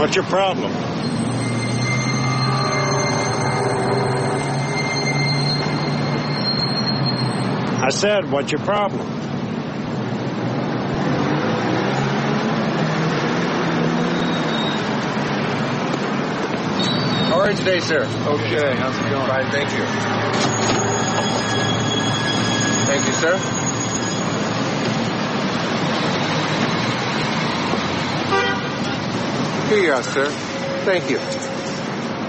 What's your problem? I said, what's your problem? How are you today, sir? Okay, how's it going? Fine, thank you. Thank you, sir. Here you are, sir. Thank you.